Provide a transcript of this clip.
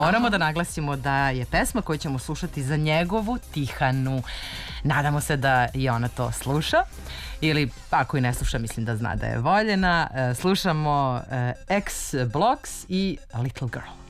Moramo da naglasimo da je pesma koju ćemo slušati za njegovu Tihanu. Nadamo se da i ona to sluša. Ili ako i ne sluša, mislim da zna da je voljena. Slušamo X Blocks i Little Girl.